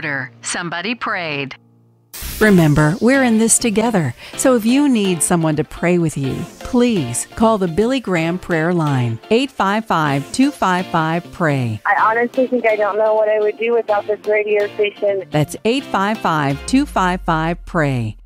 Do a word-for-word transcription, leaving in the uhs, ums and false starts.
louder. Somebody prayed. Remember, we're in this together. So if you need someone to pray with you, please call the Billy Graham Prayer Line, eight five five, two five five, pray. I honestly think I don't know what I would do without this radio station. That's eight five five, two five five, pray.